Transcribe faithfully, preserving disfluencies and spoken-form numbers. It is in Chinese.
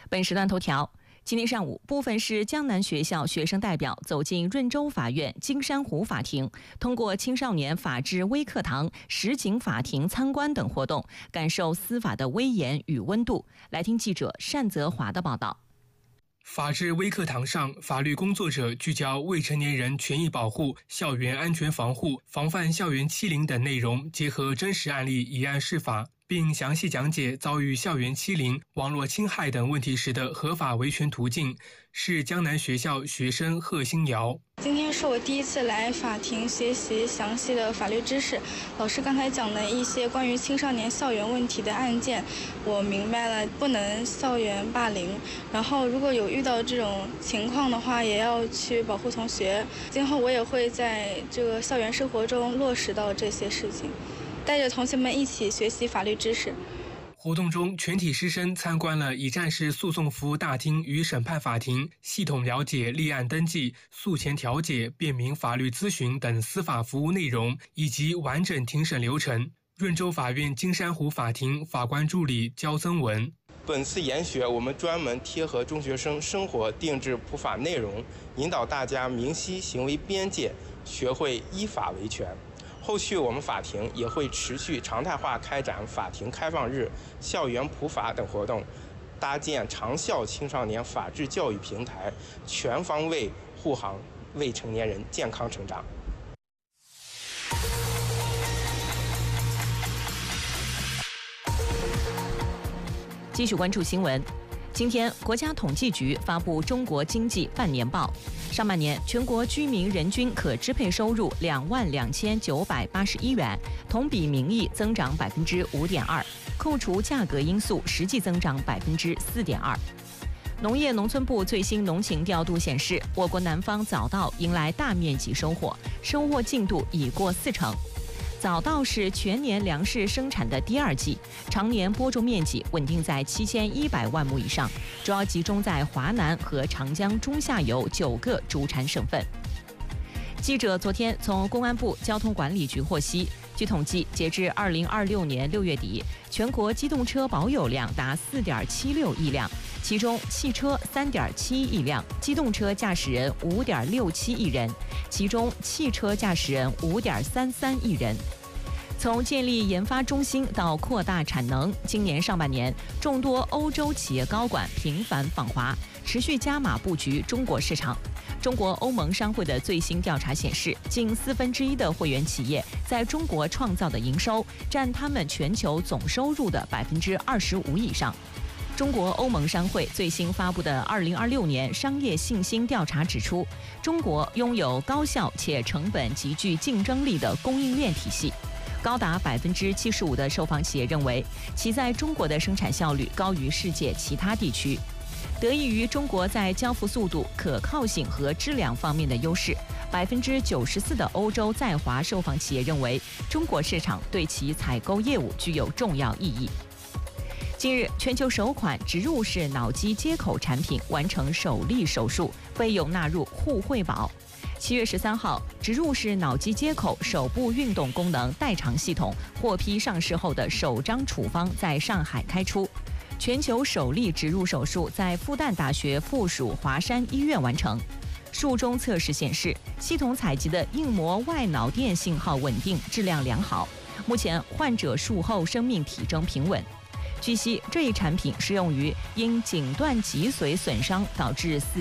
本时段头条：今天上午，部分市江南学校学生代表走进润州法院金山湖法庭，通过青少年法治微课堂、实景法庭参观等活动，感受司法的威严与温度。来听记者单泽华的报道。 法治微课堂上，法律工作者聚焦未成年人权益保护、校园安全防护、防范校园欺凌等内容，结合真实案例以案释法，并详细讲解遭遇校园欺凌、网络侵害等问题时的合法维权途径。是江南学校学生贺新瑶。 今天是我第一次来法庭学习详细的法律知识，老师刚才讲的一些关于青少年校园问题的案件，我明白了不能校园霸凌，然后如果有遇到这种情况的话，也要去保护同学。今后我也会在这个校园生活中落实到这些事情，带着同学们一起学习法律知识。 活动中，全体师生参观了乙站市诉讼服务大厅与审判法庭，系统了解立案登记、诉前调解、便民法律咨询等司法服务内容以及完整庭审流程。润州法院金山湖法庭法官助理焦增文： 本次研学，我们专门贴合中学生生活定制普法内容，引导大家明晰行为边界，学会依法维权。后续我们法庭也会持续常态化开展法庭开放日、校园普法等活动，搭建长效青少年法治教育平台，全方位护航未成年人健康成长。 继续关注新闻。今天，国家统计局发布中国经济半年报。上半年，全国居民人均可支配收入两万两千九百八十一元，同比名义增长百分之五点二，扣除价格因素，实际增长百分之四点二。农业农村部最新农情调度显示，我国南方早稻迎来大面积收获，收获进度已过四成。早稻是全年粮食生产的第二季，常年播种面积稳定在七千一百万亩以上，主要集中在华南和长江中下游九个主产省份。记者昨天从公安部交通管理局获悉，据统计，截至二零二六年六月底，全国机动车保有量达四点七六亿辆，其中汽车三点七亿辆，机动车驾驶人五点六七亿人，其中汽车驾驶人五点三三亿人。从建立研发中心到扩大产能，今年上半年，众多欧洲企业高管频繁访华，持续加码布局中国市场。中国欧盟商会的最新调查显示，近四分之一的会员企业在中国创造的营收占他们全球总收入的百分之二十五以上。中国欧盟商会最新发布的二零二六年商业信心调查指出，中国拥有高效且成本极具竞争力的供应链体系。高达百分之七十五的受访企业认为，其在中国的生产效率高于世界其他地区。得益于中国在交付速度、可靠性和质量方面的优势，百分之九十四的欧洲在华受访企业认为，中国市场对其采购业务具有重要意义。近日，全球首款植入式脑机接口产品完成首例手术，备用纳入互惠保。七月十三号，植入式脑机接口手部运动功能代偿系统获批上市后的首张处方在上海开出，全球首例植入手术在复旦大学附属华山医院完成。术中测试显示，系统采集的硬膜外脑电信号稳定，质量良好。目前患者术后生命体征平稳。据悉，这一产品适用于因颈段脊髓损伤导致四